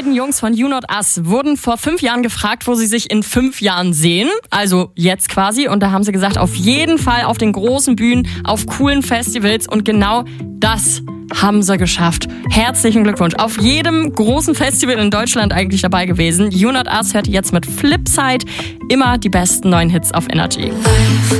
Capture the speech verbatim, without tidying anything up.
beiden Jungs von You Not Us wurden vor fünf Jahren gefragt, wo sie sich in fünf Jahren sehen. Also jetzt quasi. Und da haben sie gesagt, auf jeden Fall auf den großen Bühnen, auf coolen Festivals. Und genau das haben sie geschafft. Herzlichen Glückwunsch. Auf jedem großen Festival in Deutschland eigentlich dabei gewesen. You Not Us hört ihr jetzt mit Flipside. Immer die besten neuen Hits auf Energy.